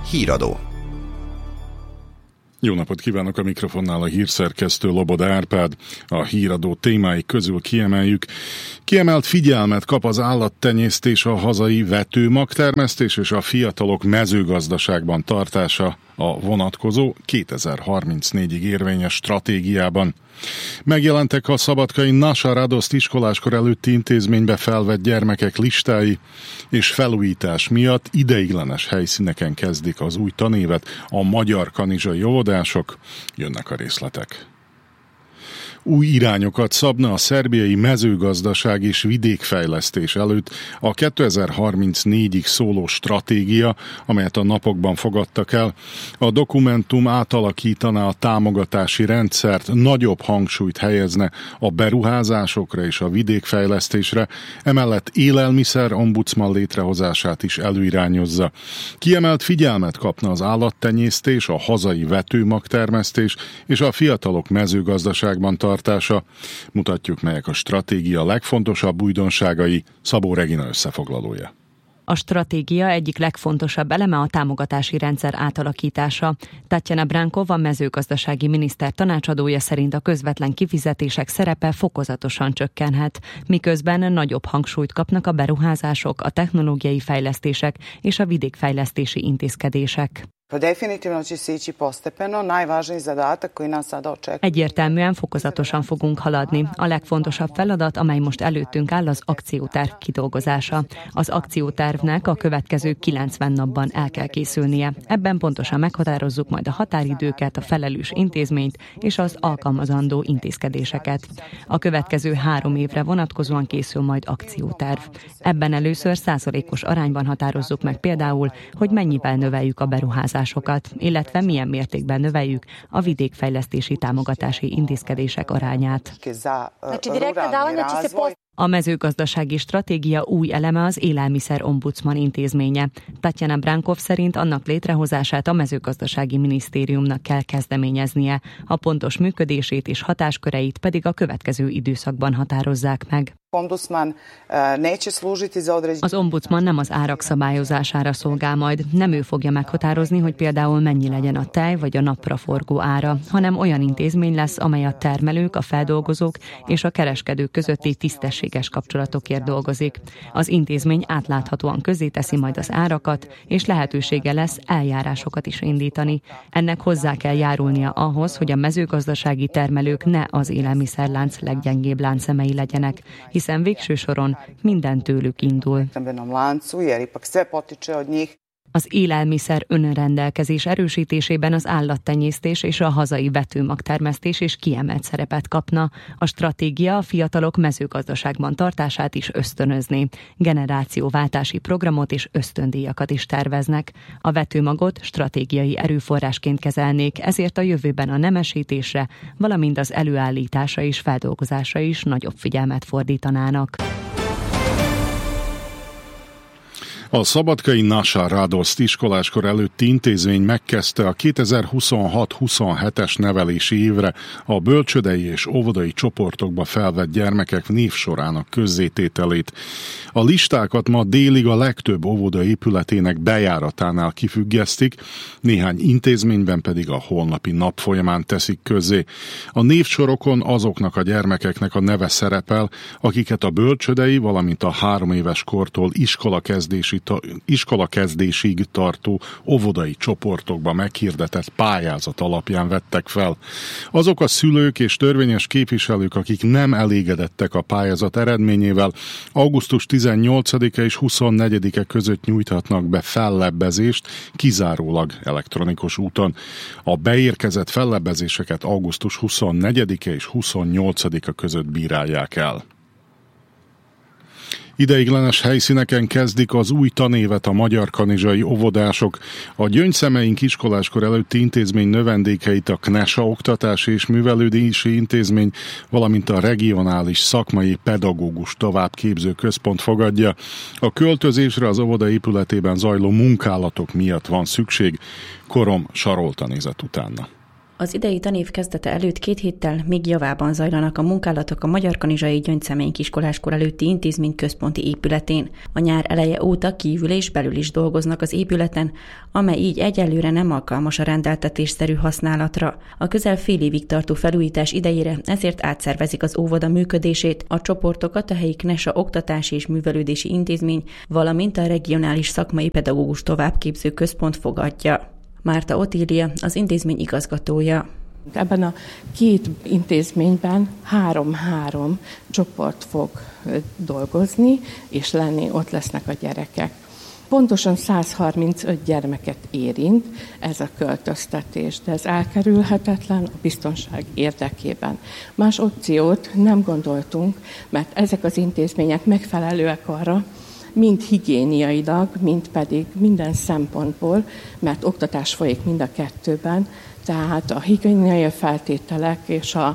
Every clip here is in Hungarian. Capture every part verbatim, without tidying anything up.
Híradó. Jó napot kívánok, a mikrofonnál a hírszerkesztő Loboda Árpád. A híradó témái közül kiemeljük: kiemelt figyelmet kap az állattenyésztés, a hazai vetőmagtermesztés és a fiatalok mezőgazdaságban tartása a vonatkozó kétezer-harmincnégyig érvényes stratégiában. Megjelentek a szabadkai Nasa Radoszt iskoláskor előtti intézménybe felvett gyermekek listái, és felújítás miatt ideiglenes helyszíneken kezdik az új tanévet a magyar kanizsai óvodások. Jönnek a részletek. Új irányokat szabna a szerbiai mezőgazdaság és vidékfejlesztés előtt a kétezer-harmincnégyig szóló stratégia, amelyet a napokban fogadtak el. A dokumentum átalakítaná a támogatási rendszert, nagyobb hangsúlyt helyezne a beruházásokra és a vidékfejlesztésre, emellett élelmiszer ombudsman létrehozását is előirányozza. Kiemelt figyelmet kapna az állattenyésztés, a hazai vetőmagtermesztés és a fiatalok mezőgazdaságban tartása. Mutatjuk, melyek a stratégia legfontosabb újdonságai. Szabó Regina összefoglalója. A stratégia egyik legfontosabb eleme a támogatási rendszer átalakítása. Tatjana Brankov, a mezőgazdasági miniszter tanácsadója szerint a közvetlen kifizetések szerepe fokozatosan csökkenhet, miközben nagyobb hangsúlyt kapnak a beruházások, a technológiai fejlesztések és a vidékfejlesztési intézkedések. Egyértelműen fokozatosan fogunk haladni. A legfontosabb feladat, amely most előttünk áll, az akcióterv kidolgozása. Az akciótervnek a következő kilencven napban el kell készülnie. Ebben pontosan meghatározzuk majd a határidőket, a felelős intézményt és az alkalmazandó intézkedéseket. A következő három évre vonatkozóan készül majd akcióterv. Ebben először százalékos arányban határozzuk meg például, hogy mennyivel növeljük a beruházást, illetve milyen mértékben növeljük a vidékfejlesztési támogatási intézkedések arányát. A mezőgazdasági stratégia új eleme az élelmiszer ombudsman intézménye. Tatjana Brankov szerint annak létrehozását a mezőgazdasági minisztériumnak kell kezdeményeznie, a pontos működését és hatásköreit pedig a következő időszakban határozzák meg. Az ombudsman nem az árak szabályozására szolgál majd, nem ő fogja meghatározni, hogy például mennyi legyen a tej vagy a napraforgó ára, hanem olyan intézmény lesz, amely a termelők, a feldolgozók és a kereskedők közötti tisztességes kapcsolatokért dolgozik. Az intézmény átláthatóan közzéteszi majd az árakat, és lehetősége lesz eljárásokat is indítani. Ennek hozzá kell járulnia ahhoz, hogy a mezőgazdasági termelők ne az élelmiszerlánc leggyengébb láncszemei legyenek, hiszen végső soron minden tőlük indul. Az élelmiszer önrendelkezés erősítésében az állattenyésztés és a hazai vetőmagtermesztés is kiemelt szerepet kapna. A stratégia a fiatalok mezőgazdaságban tartását is ösztönözni. Generációváltási programot és ösztöndíjakat is terveznek. A vetőmagot stratégiai erőforrásként kezelnék, ezért a jövőben a nemesítésre, valamint az előállításra és feldolgozásra is nagyobb figyelmet fordítanának. A szabadkai Nasa Radoszt iskoláskor előtti intézmény megkezdte a kétezer-huszonhat-huszonhetes nevelési évre a bölcsődei és óvodai csoportokba felvett gyermekek névsorának közzétételét. A listákat ma délig a legtöbb óvoda épületének bejáratánál kifüggesztik, néhány intézményben pedig a holnapi nap folyamán teszik közzé. A névsorokon azoknak a gyermekeknek a neve szerepel, akiket a bölcsődei, valamint a három éves kortól iskolakezdési iskolakezdésig tartó óvodai csoportokba meghirdetett pályázat alapján vettek fel. Azok a szülők és törvényes képviselők, akik nem elégedettek a pályázat eredményével, augusztus tizennyolcadika és huszonnegyedike között nyújthatnak be fellebbezést, kizárólag elektronikus úton. A beérkezett fellebbezéseket augusztus huszonnegyedike és huszonnyolcadika között bírálják el. Ideiglenes helyszíneken kezdik az új tanévet a magyar kanizsai óvodások. A Gyöngyszemeink iskoláskor előtti intézmény növendékeit a Knesa Oktatási és Művelődési Intézmény, valamint a Regionális Szakmai Pedagógus Továbbképző Központ fogadja. A költözésre az óvoda épületében zajló munkálatok miatt van szükség. Korom Sarolta nézett utána. Az idei tanév kezdete előtt két héttel még javában zajlanak a munkálatok a Magyarkanizsai Gyöngyszemélyen Kiskoláskor előtti intézmény központi épületén. A nyár eleje óta kívül és belül is dolgoznak az épületen, amely így egyelőre nem alkalmas a rendeltetésszerű használatra. A közel fél évig tartó felújítás idejére ezért átszervezik az óvoda működését, a csoportokat a helyi Knesa Oktatási és Művelődési Intézmény, valamint a Regionális Szakmai Pedagógus Továbbképző Központ fogadja. Márta Otília, az intézmény igazgatója. Ebben a két intézményben három-három csoport fog dolgozni, és lenni, ott lesznek a gyerekek. Pontosan száz harmincöt gyermeket érint ez a költöztetés, de ez elkerülhetetlen a biztonság érdekében. Más opciót nem gondoltunk, mert ezek az intézmények megfelelőek arra, mind higiéniailag, mind pedig minden szempontból, mert oktatás folyik mind a kettőben, tehát a higiéniai feltételek és a,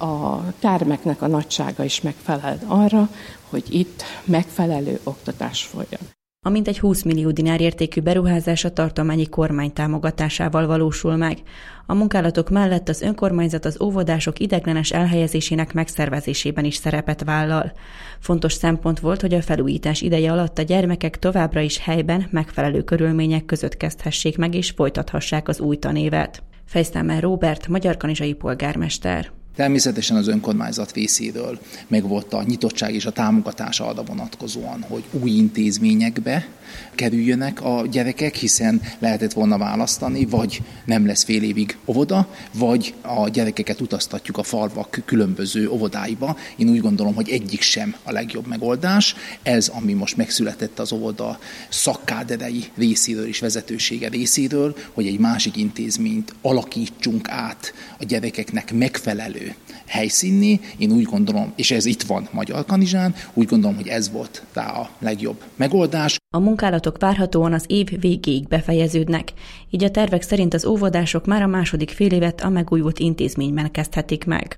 a termeknek a nagysága is megfelel arra, hogy itt megfelelő oktatás folyjon. A mintegy húsz millió dinár értékű beruházás a tartományi kormány támogatásával valósul meg. A munkálatok mellett az önkormányzat az óvodások ideiglenes elhelyezésének megszervezésében is szerepet vállal. Fontos szempont volt, hogy a felújítás ideje alatt a gyermekek továbbra is helyben, megfelelő körülmények között kezdhessék meg és folytathassák az új tanévet. Fejsztámán Róbert, magyarkanizsai polgármester. Természetesen az önkormányzat részéről megvolt a nyitottság és a támogatás arra vonatkozóan, hogy új intézményekbe kerüljönek a gyerekek, hiszen lehetett volna választani, vagy nem lesz fél évig óvoda, vagy a gyerekeket utaztatjuk a falvak különböző óvodáiba. Én úgy gondolom, hogy egyik sem a legjobb megoldás. Ez, ami most megszületett az óvoda szakkáderei részéről és vezetősége részéről, hogy egy másik intézményt alakítsunk át a gyerekeknek megfelelő helyszínni. Én úgy gondolom, és ez itt van Magyarkanizsán, úgy gondolom, hogy ez volt rá a legjobb megoldás. A munkálatok várhatóan az év végéig befejeződnek, így a tervek szerint az óvodások már a második félévet a megújult intézményben kezdhetik meg.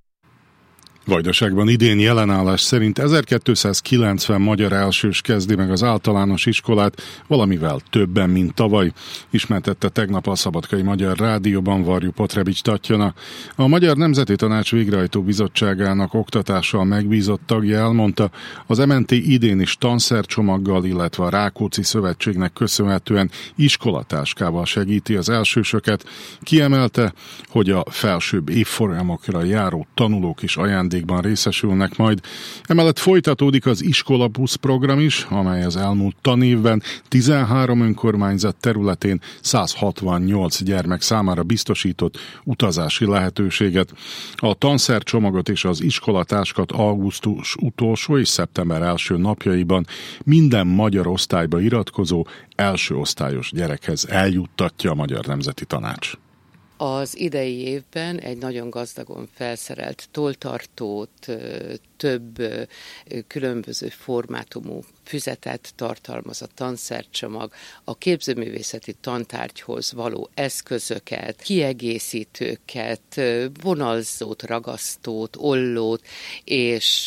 Vajdaságban idén jelenállás szerint ezerkétszázkilencven magyar elsős kezdi meg az általános iskolát, valamivel többen, mint tavaly, ismertette tegnap a Szabadkai Magyar Rádióban Varjú Potrebics Tatjana. A Magyar Nemzeti Tanács Végrehajtó Bizottságának oktatással megbízott tagja elmondta, az em en té idén is tanszercsomaggal, illetve a Rákóczi Szövetségnek köszönhetően iskolatáskával segíti az elsősöket. Kiemelte, hogy a felsőbb évfolyamokra járó tanulók is ajándék részesülnek majd. Emellett folytatódik az Iskolabusz program is, amely az elmúlt tanévben tizenhárom önkormányzat területén száz hatvannyolc gyermek számára biztosított utazási lehetőséget. A tanszercsomagot és az iskolatáskat augusztus utolsó és szeptember első napjaiban minden magyar osztályba iratkozó első osztályos gyerekhez eljuttatja a Magyar Nemzeti Tanács. Az idei évben egy nagyon gazdagon felszerelt tolltartót, több különböző formátumú füzetet tartalmaz a tanszercsomag, a képzőművészeti tantárgyhoz való eszközöket, kiegészítőket, vonalzót, ragasztót, ollót, és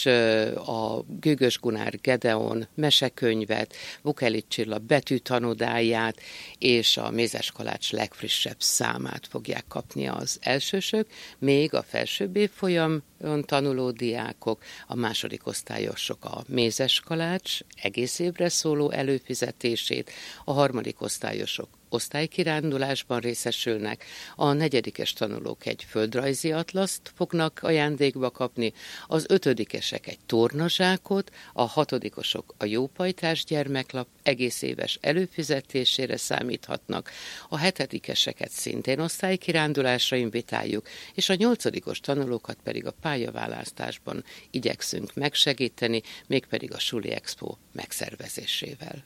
a Gőgös Gunár Gedeon mesekönyvet, Vukelics Csilla betűtanodáját és a Mézes Kalács legfrissebb számát fogják kapni az elsősök, még a felsőbb évfolyamon tanuló diákok, a második osztályosok a Mézes Kalács egész évre szóló előfizetését, a harmadik osztályosok osztálykirándulásban részesülnek, a negyedikes tanulók egy földrajzi atlaszt fognak ajándékba kapni, az ötödikesek egy tornazsákot, a hatodikosok a Jópajtás gyermeklap egész éves előfizetésére számíthatnak, a hetedikeseket szintén osztálykirándulásra invitáljuk, és a nyolcadikos tanulókat pedig a pályaválasztásban igyekszünk megsegíteni, mégpedig a Suli Expo megszervezésével.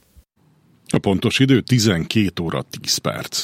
A pontos idő tizenkét óra tíz perc.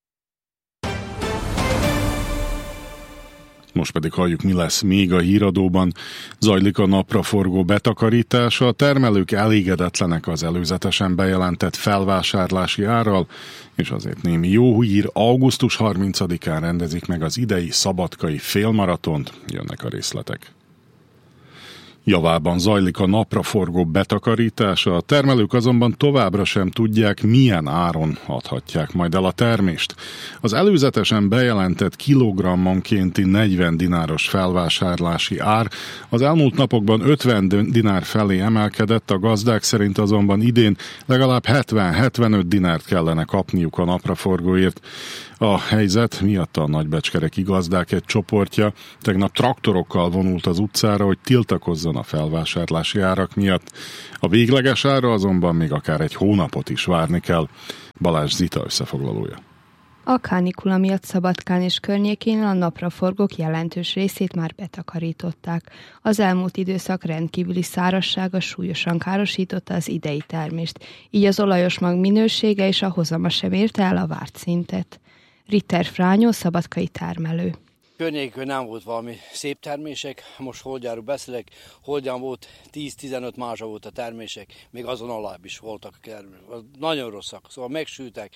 Most pedig halljuk, mi lesz még a híradóban. Zajlik a napraforgó betakarítása, a termelők elégedetlenek az előzetesen bejelentett felvásárlási árral, és azért némi jó hír, augusztus harmincadikán rendezik meg az idei szabadkai félmaratont, jönnek a részletek. Javában zajlik a napraforgó betakarítása, a termelők azonban továbbra sem tudják, milyen áron adhatják majd el a termést. Az előzetesen bejelentett kilogrammonkénti negyven dináros felvásárlási ár az elmúlt napokban ötven dinár felé emelkedett, a gazdák szerint azonban idén legalább hetven-hetvenöt dinárt kellene kapniuk a napraforgóért. A helyzet miatt a nagybecskereki gazdák egy csoportja tegnap traktorokkal vonult az utcára, hogy tiltakozzon a felvásárlási árak miatt. A végleges ára azonban még akár egy hónapot is várni kell. Balázs Zita összefoglalója. A kánikula miatt Szabadkán és környékén a napraforgók jelentős részét már betakarították. Az elmúlt időszak rendkívüli szárazsága súlyosan károsította az idei termést, így az olajos mag minősége és a hozama sem érte el a várt szintet. Ritter Frányó, szabadkai termelő. Környékön nem volt valami szép termések, most Holdjáról beszélek, Holdján volt tíz-tizenöt mázsa volt a termések, még azon alább is voltak a termések. Nagyon rosszak, szóval megsültek.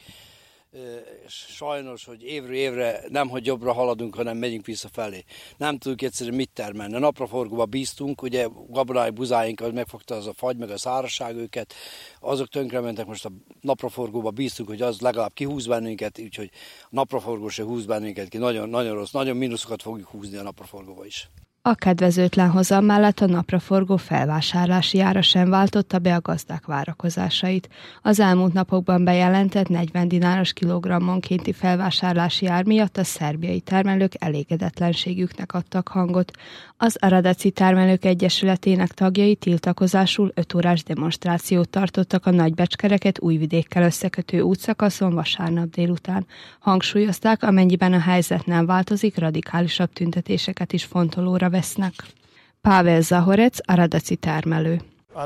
Sajnos, hogy évről évre nem, hogy jobbra haladunk, hanem megyünk visszafelé. Nem tudjuk egyszerűen mit termelni. A napraforgóba bíztunk, ugye gabonái buzáinkat megfogta az a fagy, meg a szárazság őket, azok tönkrementek, most a napraforgóba bíztunk, hogy az legalább kihúz bennünket, úgyhogy a napraforgó se húz bennünket ki. Nagyon, nagyon rossz, nagyon mínuszokat fogjuk húzni a napraforgóba is. A kedvezőtlen hozam mellett a napraforgó felvásárlási ára sem váltotta be a gazdák várakozásait. Az elmúlt napokban bejelentett negyven dináros kilogrammonkénti felvásárlási ár miatt a szerbiai termelők elégedetlenségüknek adtak hangot. Az Aradaci Termelők Egyesületének tagjai tiltakozásul öt órás demonstrációt tartottak a Nagybecskereket Újvidékkel összekötő útszakaszon vasárnap délután. Hangsúlyozták, amennyiben a helyzet nem változik, radikálisabb tüntetéseket is fontolóra vesznek. Pável Zahorec, aradaci termelő.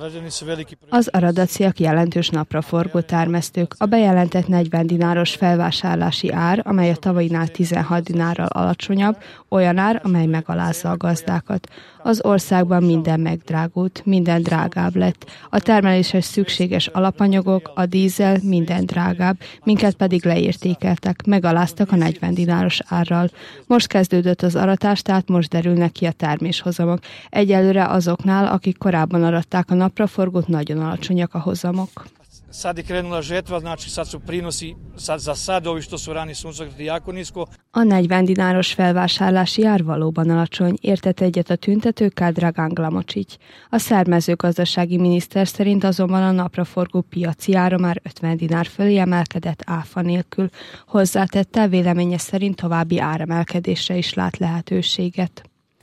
Az aradaciak jelentős napraforgó termesztők. A bejelentett negyven dináros felvásárlási ár, amely a tavainál tizenhat dinárral alacsonyabb, olyan ár, amely megalázza a gazdákat. Az országban minden megdrágult, minden drágább lett. A termeléshez szükséges alapanyagok, a dízel, minden drágább, minket pedig leértékeltek, megaláztak a negyven dináros árral. Most kezdődött az aratás, tehát most derülnek ki a terméshozamok. Egyelőre azoknál, akik korábban aratták a napraforgót, nagyon alacsonyak a hozamok. Sad je krenula žetva, znači sad su prinosi sad za sad ovi što su rani suncokreti jako nisko. A negyven dináros felvásárlási ár valóban alacsony, értett egyet a tüntetőkkel Dragán Glamocsics. A szerb mezőgazdasági miniszter szerint azonban a napraforgó piaci ára már ötven dinár fölé emelkedett áfa nélkül. Hozzátette, véleménye szerint további áremelkedésre is lát lehetőséget.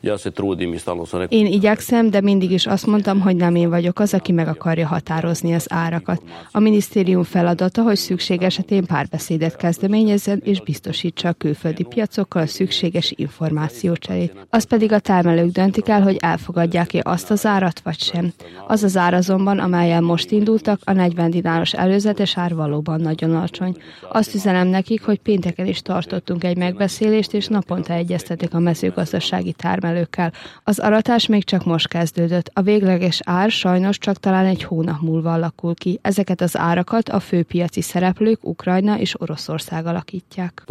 Én igyekszem, de mindig is azt mondtam, hogy nem én vagyok az, aki meg akarja határozni az árakat. A minisztérium feladata, hogy szükség esetén párbeszédet kezdeményezzen és biztosítsa a külföldi piacokkal a szükséges információcserét. Az pedig a termelők döntik el, hogy elfogadják-e azt az árat, vagy sem. Az az ár azonban, amellyel most indultak, a negyven dináros előzetes ár valóban nagyon alacsony. Azt üzenem nekik, hogy pénteken is tartottunk egy megbeszélést, és naponta egyeztetik a mezőgazdasági termelők. Az aratás még csak most kezdődött. A végleges ár sajnos csak talán egy hónap múlva alakul ki. Ezeket az árakat a főpiaci szereplők Ukrajna és Oroszország alakítják.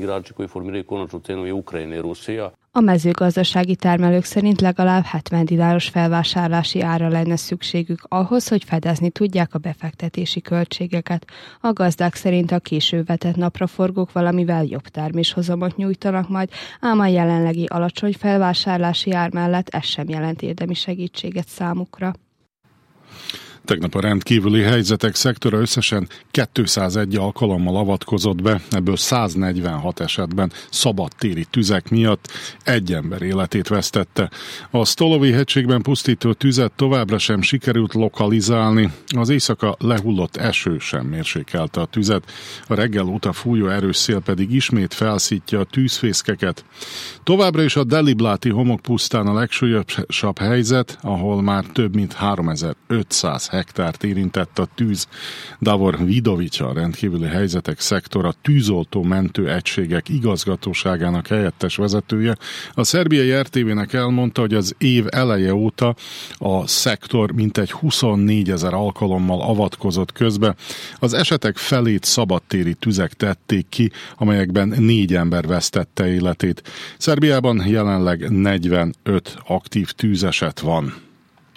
A mezőgazdasági termelők szerint legalább hetven dináros felvásárlási ára lenne szükségük ahhoz, hogy fedezni tudják a befektetési költségeket. A gazdák szerint a később vetett napraforgók valamivel jobb terméshozamot nyújtanak majd, ám a jelenlegi alacsony felvásárlási ár mellett ez sem jelent érdemi segítséget számukra. Tegnap a rendkívüli helyzetek szektora összesen kétszázegy alkalommal avatkozott be, ebből száznegyvenhat esetben szabadtéri tüzek miatt egy ember életét vesztette. A Stolovi-hegységben pusztító tüzet továbbra sem sikerült lokalizálni, az éjszaka lehullott eső sem mérsékelte a tüzet, a reggel óta fújó erős szél pedig ismét felszítja a tűzfészkeket. Továbbra is a Delibláti homokpusztán a legsúlyosabb helyzet, ahol már több mint háromezer-ötszáz hektárt érintett a tűz. Davor Vidovics, a rendkívüli helyzetek szektora tűzoltó mentő egységek igazgatóságának helyettes vezetője, a szerbiai er té vének elmondta, hogy az év eleje óta a szektor mintegy huszonnégyezer alkalommal avatkozott közbe. Az esetek felét szabadtéri tüzek tették ki, amelyekben négy ember vesztette életét. Szerbiában jelenleg negyvenöt aktív tűzeset van.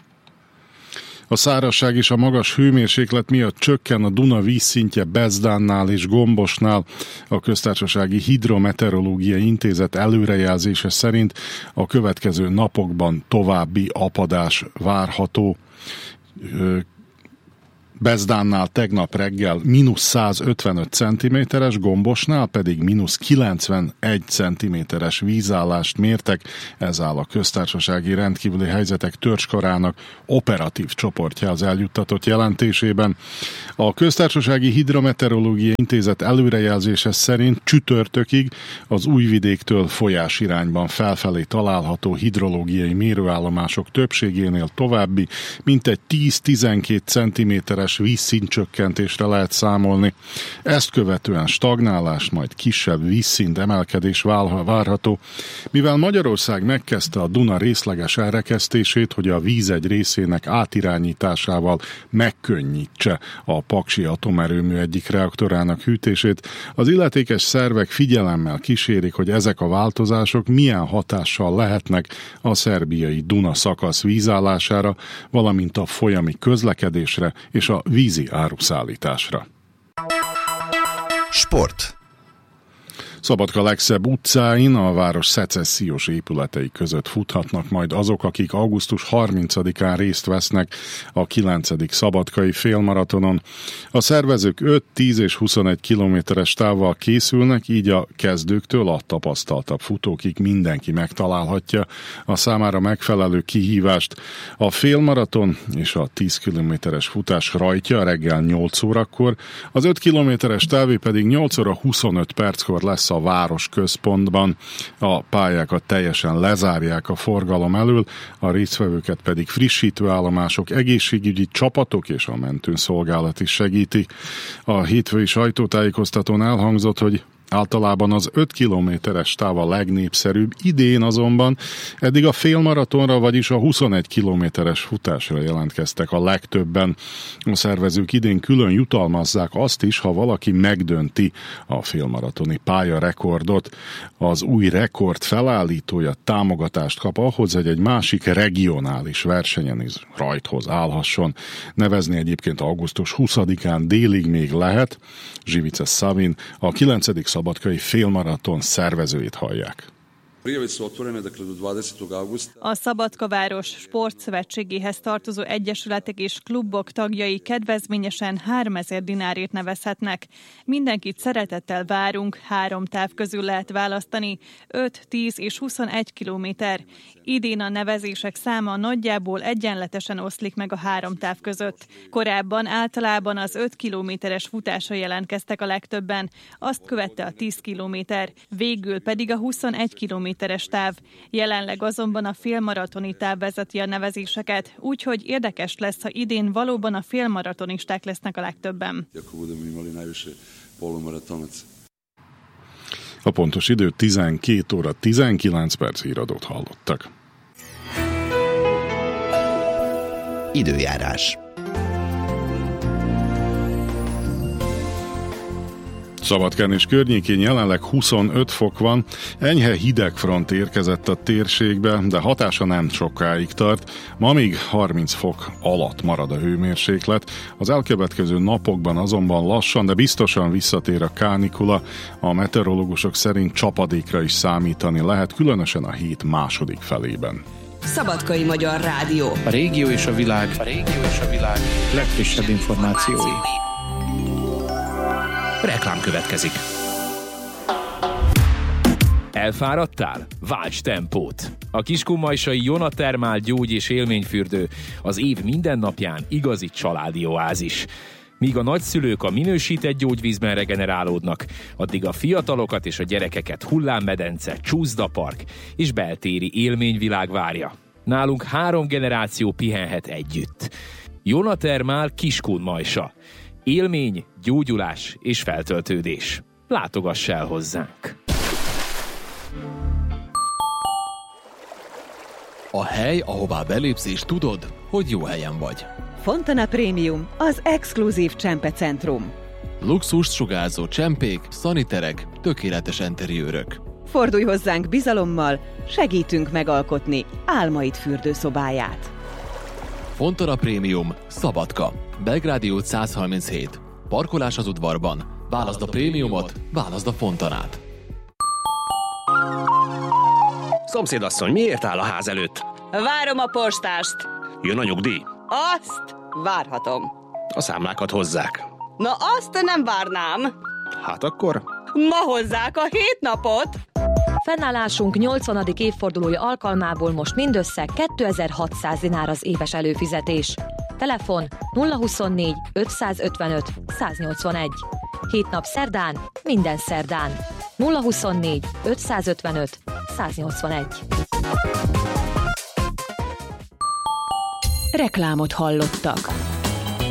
A szárazság és a magas hőmérséklet miatt csökken a Duna vízszintje Bezdánnál és Gombosnál. A Köztársasági Hidrometeorológiai Intézet előrejelzése szerint a következő napokban további apadás várható. Bezdánnál tegnap reggel mínusz százötvenöt centiméteres, Gombosnál pedig mínusz kilencvenegy centiméteres vízállást mértek. Ez áll a Köztársasági Rendkívüli Helyzetek Törzskarának operatív csoportjához eljuttatott jelentésében. A Köztársasági Hidrometeorológiai Intézet előrejelzése szerint csütörtökig az Újvidéktől folyás irányban felfelé található hidrológiai mérőállomások többségénél további mintegy tíz-tizenkét centiméteres vízszintcsökkentésre lehet számolni. Ezt követően stagnálás, majd kisebb vízszint emelkedés várható. Mivel Magyarország megkezdte a Duna részleges elrekesztését, hogy a víz egy részének átirányításával megkönnyítse a paksi atomerőmű egyik reaktorának hűtését, az illetékes szervek figyelemmel kísérik, hogy ezek a változások milyen hatással lehetnek a szerbiai Duna szakasz vízállására, valamint a folyami közlekedésre és a vízi áruszállításra. Sport. Szabadka legszebb utcáin, a város szecessziós épületei között futhatnak majd azok, akik augusztus harmincadikán részt vesznek a kilencedik szabadkai félmaratonon. A szervezők öt, tíz és huszonegy kilométeres távval készülnek, így a kezdőktől a tapasztaltabb futókig mindenki megtalálhatja a számára megfelelő kihívást. A félmaraton és a tíz kilométeres futás rajtja reggel nyolc órakor, az öt kilométeres távé pedig nyolc óra huszonöt perckor lesz a városközpontban. A pályákat teljesen lezárják a forgalom elől, a résztvevőket pedig frissítőállomások, egészségügyi csapatok és a mentőszolgálat is segíti. A hétfői sajtótájékoztatón elhangzott, hogy általában az öt kilométeres táv a legnépszerűbb, idén azonban eddig a félmaratonra, vagyis a huszonegy kilométeres futásra jelentkeztek a legtöbben. A szervezők idén külön jutalmazzák azt is, ha valaki megdönti a félmaratoni pályarekordot. Az új rekord felállítója támogatást kap ahhoz, hogy egy másik regionális versenyen is rajthoz állhasson. Nevezni egyébként augusztus huszadikán délig még lehet. Živica Savin, a kilencedik szabadkai félmaraton szervezőjét hallják. A Szabadkaváros Sportszövetségéhez tartozó egyesületek és klubok tagjai kedvezményesen háromezer dinárért nevezhetnek. Mindenkit szeretettel várunk, három táv közül lehet választani, öt, tíz és huszonegy kilométer. Idén a nevezések száma nagyjából egyenletesen oszlik meg a három táv között. Korábban általában az öt kilométeres futásra jelentkeztek a legtöbben, azt követte a tíz kilométer, végül pedig a huszonegy kilométeres táv. Jelenleg azonban a félmaratoni táv vezeti a nevezéseket, úgyhogy érdekes lesz, ha idén valóban a félmaratonisták lesznek a legtöbben. A pontos idő tizenkét óra tizenkilenc perc, híradót hallottak. Időjárás. Szabadkán és környékén jelenleg huszonöt fok van, enyhe hidegfront érkezett a térségbe, de hatása nem sokáig tart. Ma még harminc fok alatt marad a hőmérséklet. Az elkövetkező napokban azonban lassan, de biztosan visszatér a kánikula. A meteorológusok szerint csapadékra is számítani lehet, különösen a hét második felében. Szabadkai Magyar Rádió. A régió és a világ, a régió és a világ legfrissebb információi. Reklám következik. Elfáradtál? Válts tempót! A kiskunmajsai Jona Termál gyógy- és élményfürdő az év minden napján igazi családi oázis. Míg a nagyszülők a minősített gyógyvízben regenerálódnak, addig a fiatalokat és a gyerekeket hullámmedence, csúszdapark és beltéri élményvilág várja. Nálunk három generáció pihenhet együtt. Jona Termál Kiskunmajsa. Élmény, gyógyulás és feltöltődés. Látogass el hozzánk! A hely, ahová belépsz és tudod, hogy jó helyen vagy. Fontana Premium, az exkluzív csempecentrum. Luxust sugárzó csempék, szaniterek, tökéletes enteriőrök. Fordulj hozzánk bizalommal, segítünk megalkotni álmaid fürdőszobáját. Fontana Prémium, Szabadka. Belgrádi út száz harminchét. Parkolás az udvarban. Válaszd a prémiumot, válaszd a Fontanát. Szomszédasszony, miért áll a ház előtt? Várom a postást. Jön a nyugdíj? Azt várhatom. A számlákat hozzák. Na azt nem várnám. Hát akkor? Ma hozzák a hét napot. Fennállásunk nyolcvanadik évfordulója alkalmából most mindössze kétezer-hatszáz dinár az éves előfizetés. Telefon nulla huszonnégy ötszázötvenöt száznyolcvanegy. Hét nap szerdán, minden szerdán. nulla huszonnégy ötszázötvenöt száznyolcvanegy. Reklámot hallottak.